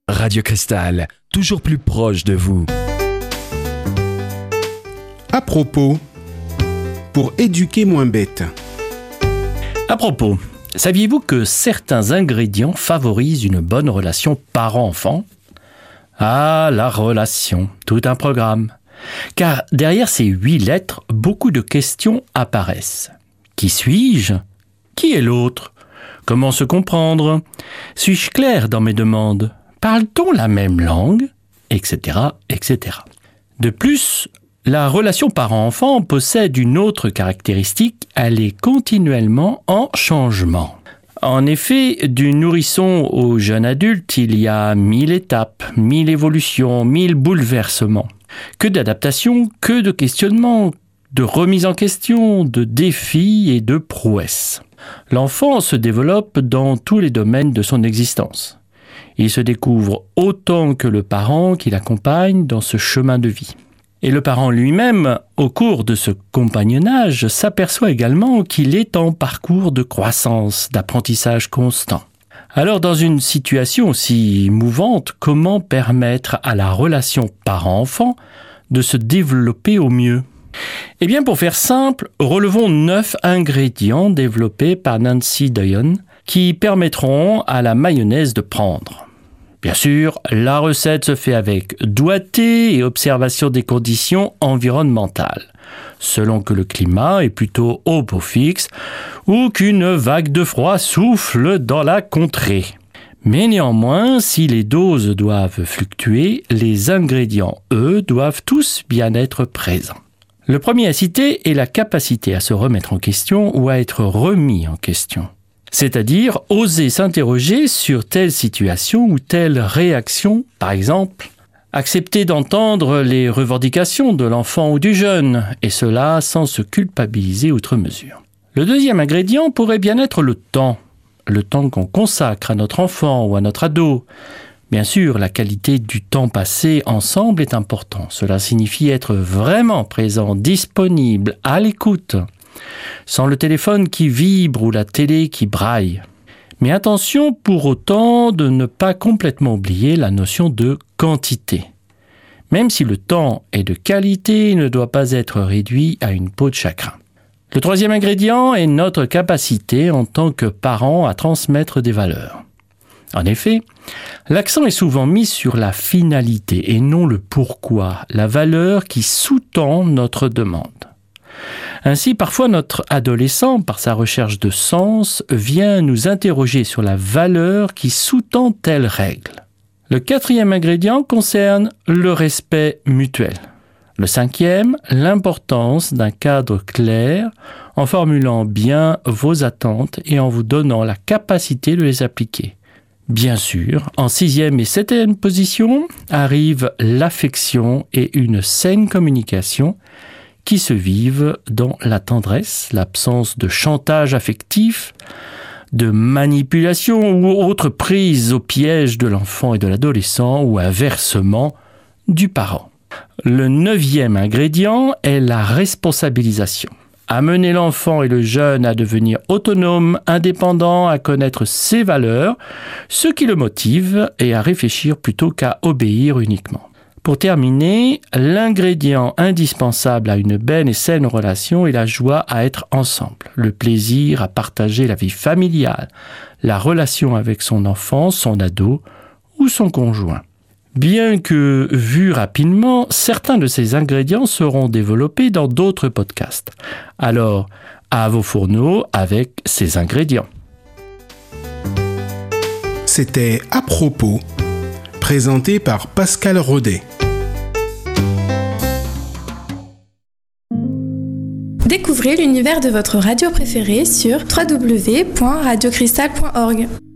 Radio Cristal, toujours plus proche de vous. À propos, pour éduquer moins bête. À propos, saviez-vous que certains ingrédients favorisent une bonne relation parent-enfant ? Ah, la relation, tout un programme. Car derrière ces 8 lettres, beaucoup de questions apparaissent. Qui suis-je ? Qui est l'autre ? Comment se comprendre ? Suis-je clair dans mes demandes ? Parle-t-on la même langue ? Etc., etc. De plus, la relation parent-enfant possède une autre caractéristique, elle est continuellement en changement. En effet, du nourrisson au jeune adulte, il y a 1000 étapes, 1000 évolutions, 1000 bouleversements. Que d'adaptations, que de questionnements, de remise en question, de défis et de prouesses. L'enfant se développe dans tous les domaines de son existence. Il se découvre autant que le parent qui l'accompagne dans ce chemin de vie. Et le parent lui-même, au cours de ce compagnonnage, s'aperçoit également qu'il est en parcours de croissance, d'apprentissage constant. Alors, dans une situation aussi mouvante, comment permettre à la relation parent-enfant de se développer au mieux ? Eh bien, pour faire simple, relevons 9 ingrédients développés par Nancy Doyon qui permettront à la mayonnaise de prendre. Bien sûr, la recette se fait avec doigté et observation des conditions environnementales, selon que le climat est plutôt au beau fixe ou qu'une vague de froid souffle dans la contrée. Mais néanmoins, si les doses doivent fluctuer, les ingrédients, eux, doivent tous bien être présents. Le premier à citer est la capacité à se remettre en question ou à être remis en question. C'est-à-dire oser s'interroger sur telle situation ou telle réaction, par exemple. Accepter d'entendre les revendications de l'enfant ou du jeune, et cela sans se culpabiliser outre mesure. Le deuxième ingrédient pourrait bien être le temps qu'on consacre à notre enfant ou à notre ado. Bien sûr, la qualité du temps passé ensemble est importante. Cela signifie être vraiment présent, disponible, à l'écoute. Sans le téléphone qui vibre ou la télé qui braille. Mais attention pour autant de ne pas complètement oublier la notion de quantité. Même si le temps est de qualité, il ne doit pas être réduit à une peau de chagrin. Le troisième ingrédient est notre capacité en tant que parents à transmettre des valeurs. En effet, l'accent est souvent mis sur la finalité et non le pourquoi, la valeur qui sous-tend notre demande. Ainsi, parfois notre adolescent, par sa recherche de sens, vient nous interroger sur la valeur qui sous-tend telle règle. Le quatrième ingrédient concerne le respect mutuel. Le cinquième, l'importance d'un cadre clair en formulant bien vos attentes et en vous donnant la capacité de les appliquer. Bien sûr, en 6e et 7e position arrive l'affection et une saine communication qui se vivent dans la tendresse, l'absence de chantage affectif, de manipulation ou autre prise au piège de l'enfant et de l'adolescent ou inversement du parent. Le 9e ingrédient est la responsabilisation. Amener l'enfant et le jeune à devenir autonome, indépendant, à connaître ses valeurs, ce qui le motive et à réfléchir plutôt qu'à obéir uniquement. Pour terminer, l'ingrédient indispensable à une belle et saine relation est la joie à être ensemble, le plaisir à partager la vie familiale, la relation avec son enfant, son ado ou son conjoint. Bien que vus rapidement, certains de ces ingrédients seront développés dans d'autres podcasts. Alors, à vos fourneaux avec ces ingrédients. C'était À propos, présenté par Pascal Rodet. Découvrez l'univers de votre radio préférée sur www.radiocristal.org.